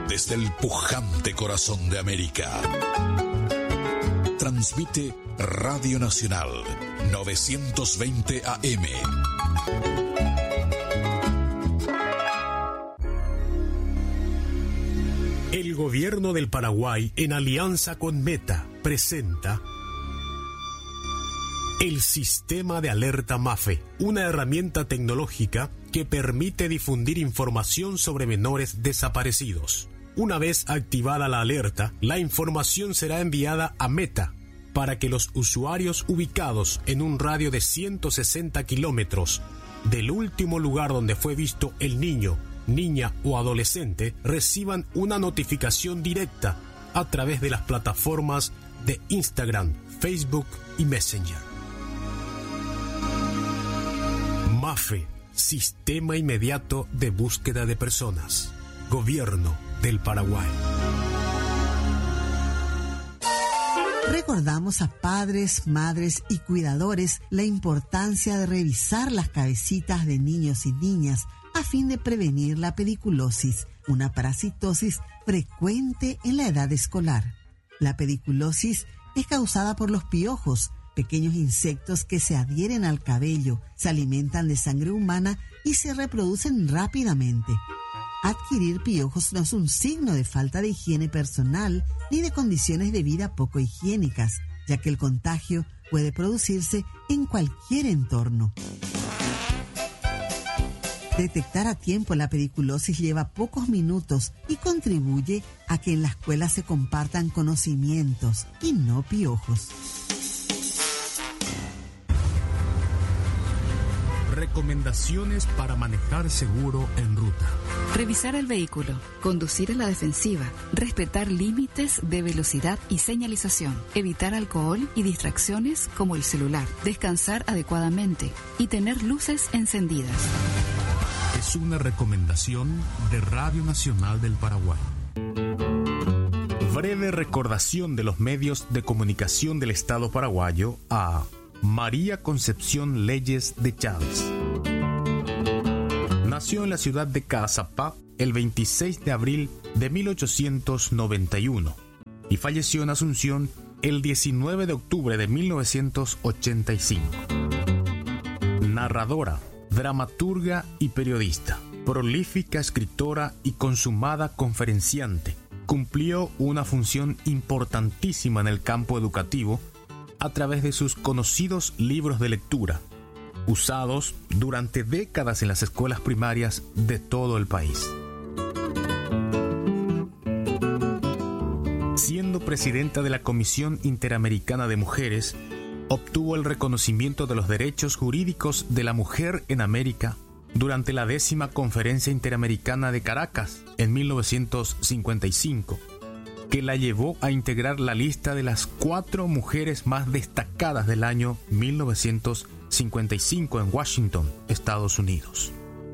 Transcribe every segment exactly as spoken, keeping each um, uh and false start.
desde el pujante corazón de América. Transmite Radio Nacional novecientos veinte A M. El gobierno del Paraguay, en alianza con Meta, presenta el Sistema de Alerta MAFE, una herramienta tecnológica que permite difundir información sobre menores desaparecidos. Una vez activada la alerta, la información será enviada a Meta para que los usuarios ubicados en un radio de ciento sesenta kilómetros del último lugar donde fue visto el niño, niña o adolescente reciban una notificación directa a través de las plataformas de Instagram, Facebook y Messenger. MAFE, Sistema Inmediato de Búsqueda de Personas. Gobierno del Paraguay. Recordamos a padres, madres y cuidadores la importancia de revisar las cabecitas de niños y niñas a fin de prevenir la pediculosis, una parasitosis frecuente en la edad escolar. La pediculosis es causada por los piojos, pequeños insectos que se adhieren al cabello, se alimentan de sangre humana y se reproducen rápidamente. Adquirir piojos no es un signo de falta de higiene personal ni de condiciones de vida poco higiénicas, ya que el contagio puede producirse en cualquier entorno. Detectar a tiempo la pediculosis lleva pocos minutos y contribuye a que en la escuela se compartan conocimientos y no piojos. Recomendaciones para manejar seguro en ruta. Revisar el vehículo, conducir a la defensiva, respetar límites de velocidad y señalización, evitar alcohol y distracciones como el celular, descansar adecuadamente y tener luces encendidas. Es una recomendación de Radio Nacional del Paraguay. Breve recordación de los medios de comunicación del Estado paraguayo a María Concepción Leyes de Chávez. Nació en la ciudad de Caazapá el veintiséis de abril de mil ochocientos noventa y uno y falleció en Asunción el diecinueve de octubre de mil novecientos ochenta y cinco. Narradora, dramaturga y periodista, prolífica escritora y consumada conferenciante, cumplió una función importantísima en el campo educativo a través de sus conocidos libros de lectura, usados durante décadas en las escuelas primarias de todo el país. Siendo presidenta de la Comisión Interamericana de Mujeres, obtuvo el reconocimiento de los derechos jurídicos de la mujer en América durante la décima Conferencia Interamericana de Caracas en mil novecientos cincuenta y cinco, que la llevó a integrar la lista de las cuatro mujeres más destacadas del año mil novecientos cincuenta y cinco en Washington, Estados Unidos.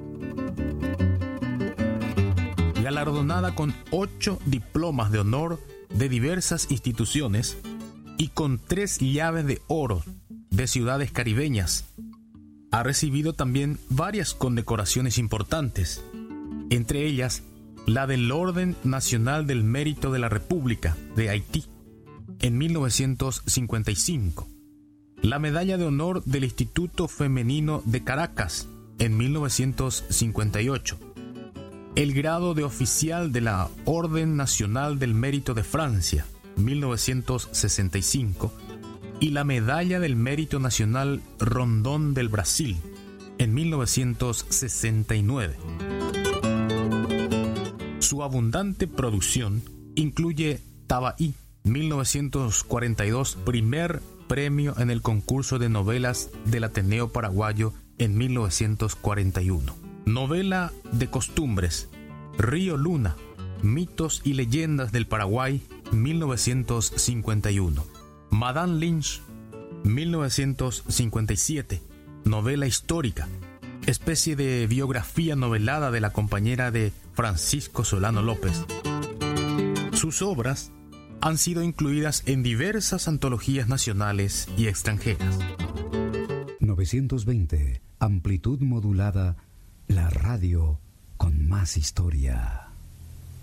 Galardonada con ocho diplomas de honor de diversas instituciones y con tres llaves de oro de ciudades caribeñas, ha recibido también varias condecoraciones importantes, entre ellas la del Orden Nacional del Mérito de la República de Haití en mil novecientos cincuenta y cinco, la Medalla de Honor del Instituto Femenino de Caracas en mil novecientos cincuenta y ocho, el grado de oficial de la Orden Nacional del Mérito de Francia mil novecientos sesenta y cinco y la Medalla del Mérito Nacional Rondón del Brasil en mil novecientos sesenta y nueve. Su abundante producción incluye Tabaí, mil novecientos cuarenta y dos, primer premio en el concurso de novelas del Ateneo Paraguayo en mil novecientos cuarenta y uno. Novela de costumbres, Río Luna, mitos y leyendas del Paraguay, mil novecientos cincuenta y uno. Madame Lynch, mil novecientos cincuenta y siete, novela histórica, especie de biografía novelada de la compañera de Francisco Solano López. Sus obras han sido incluidas en diversas antologías nacionales y extranjeras. novecientos veinte, amplitud modulada, la radio con más historia.